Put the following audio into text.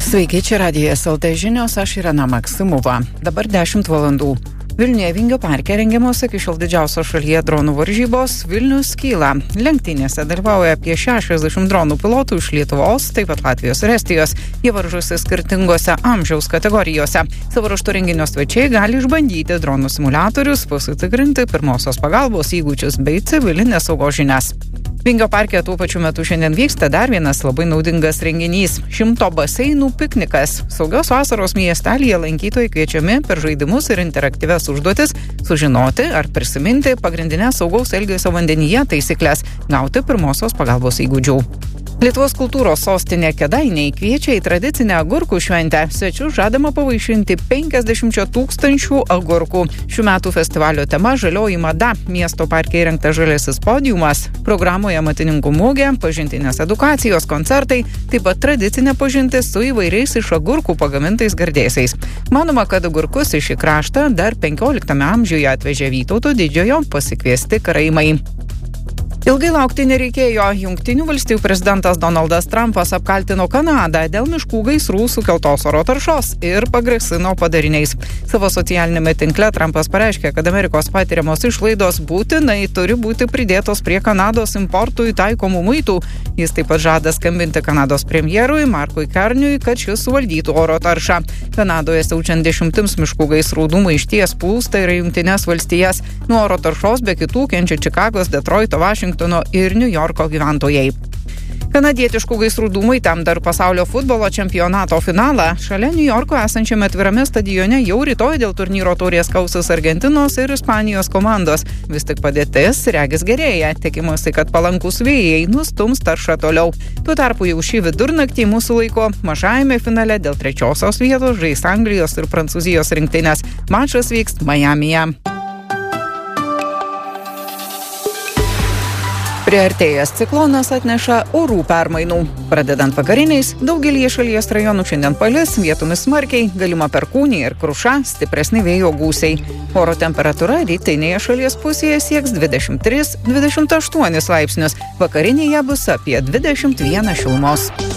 Sveiki, čia Radijas LT žinios, aš Irena Maksimova. Dabar 10 valandų. Vilniuje Vingio parke rengiamos iki šiol didžiausios šalyje dronų varžybos Vilnius kyla. Lenktynėse dalyvauja apie 60 dronų pilotų iš Lietuvos, taip pat Latvijos ir Estijos. Jie varžosi skirtingose amžiaus kategorijose. Savo ruožtu renginio svečiai gali išbandyti dronų simuliatorius, pasitikrinti pirmosios pagalbos įgūdžius bei civilinės saugos žinias. Vingio parke tuo pačiu metu šiandien vyksta dar vienas labai naudingas renginys – 100 baseinų piknikas. Saugios vasaros miestelyje lankytojai kviečiami per žaidimus ir interaktyvias užduotis sužinoti ar prisiminti pagrindinės saugaus elgesio vandenyje taisyklės, gauti pirmosios pagalbos įgūdžių. Lietuvos kultūros sostinė Kėdainiai kviečia į tradicinę agurkų šventę. Svečius žadama pavaišinti 50 000 agurkų. Šių metų festivalio tema – žalioji mada. Miesto parke įrengtas žaliasis podiumas. Programoje amatininkų mugė, pažintinės edukacijos, koncertai, taip pat tradicinė pažintis su įvairiais iš agurkų pagamintais gardėsiais. Manoma, kad agurkus į šį kraštą dar 15 amžiuje atvežė Vytauto Didžiojo pasikviesti karaimai. Ilgai laukti nereikėjo. Jungtinių valstijų prezidentas Donaldas Trumpas apkaltino Kanadą dėl miškų gaisrų sukeltos oro taršos ir pagrasino padariniais. Savo socialinėme tinkle Trumpas pareiškė, kad Amerikos patiriamos išlaidos būtinai turi būti pridėtos prie Kanados importui taikomų muitų. Jis taip pat žada skambinti Kanados premjerui Markui Carneyui, kad šis suvaldytų oro taršą. Kanadoje siaučiant 10 miškų gaisrų dūmai išties plūsta ir Jungtines valstijas. Nuo oro taršos be kitų kenčia Čikagos, Detroito, Vašingtono ir Niujorko gyventojai. Kanadietiškų gaisrų dūmai tam dar pasaulio futbolo čempionato finalą. Šalia Niujorko esančiame atvirame stadione jau rytoj dėl turnyro taurės kausis Argentinos ir Ispanijos komandos. Vis tik padėtis regis gerėja. Tikimasi, kad palankūs vėjai nustums taršą toliau. Tuo tarpu jau šį vidurnaktį mūsų laiko mažajame finale dėl 3. vietos žais Anglijos ir Prancūzijos rinktinės. Mačas vyks Majamyje. Priartėjęs ciklonas atneša orų permainų. Pradedant vakariniais, daugelyje šalies rajonų šiandien palis, vietomis smarkiai, galima perkūnija ir kruša, stipresni vėjo gūsiai. Oro temperatūra rytinėje šalies pusėje sieks 23-28 laipsnius, vakarinėje bus apie 21 šilumos.